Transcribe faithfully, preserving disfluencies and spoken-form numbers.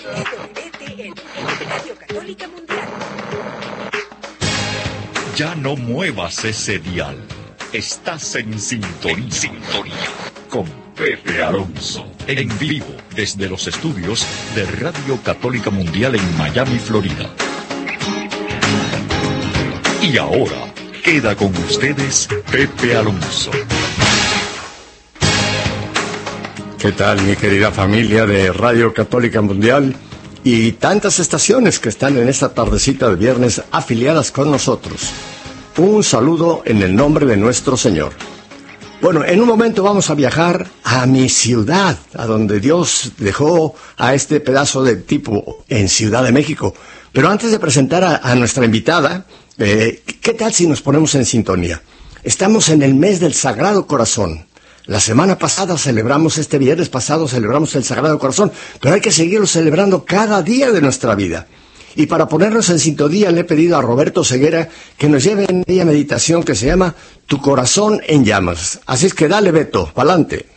R T N, Radio Católica Mundial. Ya no muevas ese dial. Estás en sintonía, en sintonía con Pepe Alonso. En vivo desde los estudios de Radio Católica Mundial en Miami, Florida. Y ahora queda con ustedes Pepe Alonso. ¿Qué tal, mi querida familia de Radio Católica Mundial y tantas estaciones que están en esta tardecita de viernes afiliadas con nosotros? Un saludo en el nombre de nuestro Señor. Bueno, en un momento vamos a viajar a mi ciudad, a donde Dios dejó a este pedazo de tipo en Ciudad de México. Pero antes de presentar a, a nuestra invitada, eh, ¿qué tal si nos ponemos en sintonía? Estamos en el mes del Sagrado Corazón. La semana pasada celebramos, este viernes pasado celebramos el Sagrado Corazón, pero hay que seguirlo celebrando cada día de nuestra vida. Y para ponernos en sintonía le he pedido a Roberto Ceguera que nos lleve en aquella meditación que se llama Tu Corazón en Llamas. Así es que dale, Beto, pa'lante.